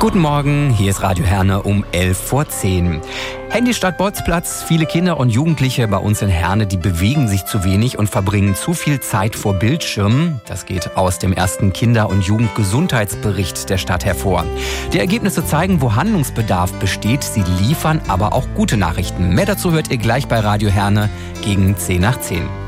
Guten Morgen, hier ist Radio Herne um 11:10. Handy statt Bolzplatz. Viele Kinder und Jugendliche bei uns in Herne, die bewegen sich zu wenig und verbringen zu viel Zeit vor Bildschirmen. Das geht aus dem ersten Kinder- und Jugendgesundheitsbericht der Stadt hervor. Die Ergebnisse zeigen, wo Handlungsbedarf besteht. Sie liefern aber auch gute Nachrichten. Mehr dazu hört ihr gleich bei Radio Herne gegen 10 nach 10.